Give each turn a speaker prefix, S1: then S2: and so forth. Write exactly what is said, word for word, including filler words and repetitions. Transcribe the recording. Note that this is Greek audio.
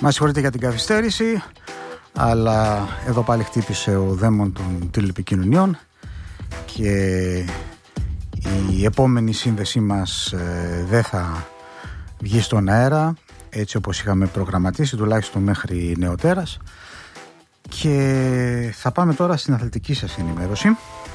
S1: Μας συγχωρείτε για την καθυστέρηση, αλλά εδώ πάλι χτύπησε ο δαίμον των τηλεπικοινωνιών και η επόμενη σύνδεσή μας ε, δεν θα βγει στον αέρα έτσι όπως είχαμε προγραμματίσει, τουλάχιστον μέχρι νεοτέρας. Και θα πάμε τώρα στην αθλητική σας ενημέρωση.